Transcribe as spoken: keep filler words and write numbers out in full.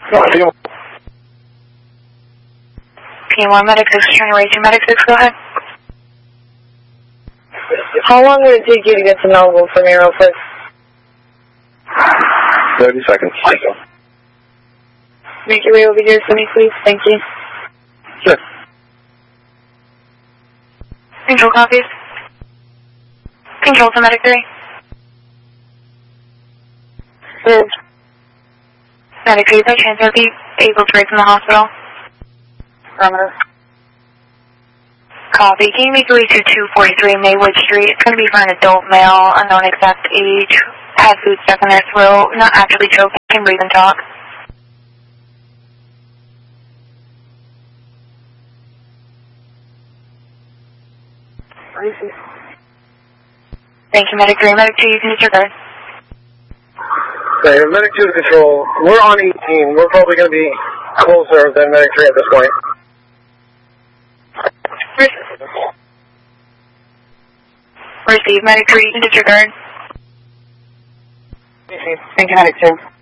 P M one Medic six, trying to reach you. Medic six, go ahead. How long would it take you to get to Melville for me real quick? thirty seconds. Make your way over here for me, please. Thank you. Sure. Control copies. Control to Medic three. Yes. Medic three, by chance, are you able to reach from the hospital? Parameter. Copy. Can you make your way to two forty-three Maywood Street? It's going to be for an adult male, unknown exact age, has food stuck in their throat, not actively choking, can breathe and talk. Thank you, Medic three. Medic two, you can disregard. Okay, Medic two to control. We're on eighteen. We're probably going to be closer than Medic three at this point. Receive, Medic three, you can disregard. Thank you, Medic two.